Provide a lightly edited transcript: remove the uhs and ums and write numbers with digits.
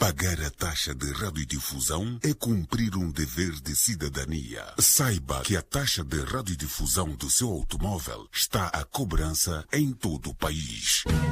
Pagar a taxa de radiodifusão é cumprir um dever de cidadania. Saiba que a taxa de radiodifusão do seu automóvel está à cobrança em todo o país.